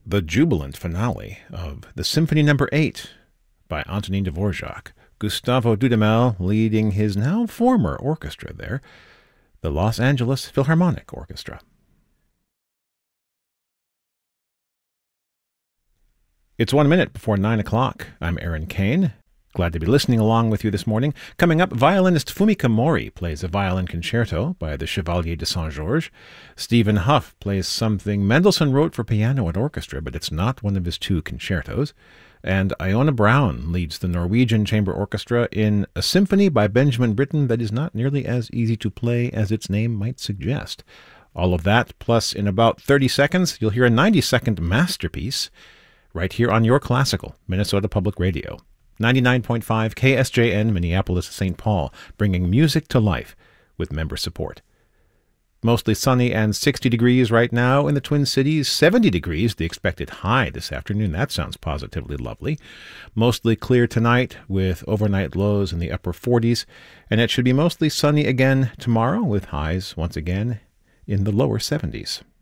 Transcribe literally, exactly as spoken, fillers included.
the jubilant finale of the Symphony Number eight by Antonin Dvorak, Gustavo Dudamel leading his now former orchestra there, the Los Angeles Philharmonic Orchestra. It's one minute before nine o'clock. I'm Aaron Kane. Glad to be listening along with you this morning. Coming up, violinist Fumika Mori plays a violin concerto by the Chevalier de Saint-Georges. Stephen Huff plays something Mendelssohn wrote for piano and orchestra, but it's not one of his two concertos. And Iona Brown leads the Norwegian Chamber Orchestra in a symphony by Benjamin Britten that is not nearly as easy to play as its name might suggest. All of that, plus in about thirty seconds, you'll hear a ninety-second masterpiece right here on your classical Minnesota Public Radio. ninety-nine point five K S J N, Minneapolis, Saint Paul, bringing music to life with member support. Mostly sunny and sixty degrees right now in the Twin Cities, seventy degrees the expected high this afternoon. That sounds positively lovely. Mostly clear tonight with overnight lows in the upper forties, and it should be mostly sunny again tomorrow with highs once again in the lower seventies.